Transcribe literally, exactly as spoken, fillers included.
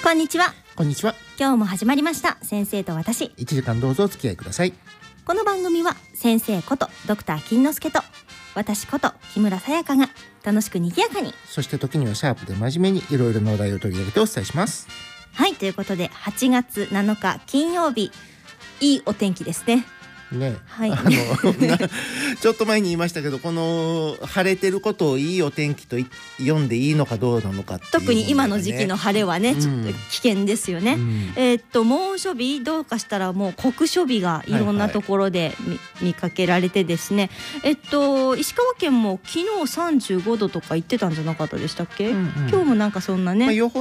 こんにちは。 こんにちは。 今日も始まりました先生と私。 いちじかんどうぞお付き合いください。 この番組は先生ことドクター金之助と私こと木村沙也加が楽しく賑やかに、 そして時にはシャープで真面目にいろいろなお題を取り上げてお伝えします。 はい、ということではちがつなのか金曜日、いいお天気ですね。 ね、 はい、 あのなちょっと前に言いましたけど、この晴れてることをいいお天気と読んでいいのかどうなのかっていう、ね、 特に今の時期の晴れはね、 うん、 ちょっと危険ですよね、うん、えー、っと猛暑日どうかしたらもう酷暑日がいろんなところで 見,、はいはい、見かけられてですね、えっと石川県も昨日さんじゅうごどとか言ってたんじゃなかったでしたっけ、うんうん、今日もなんかそんなね、 まあ、予報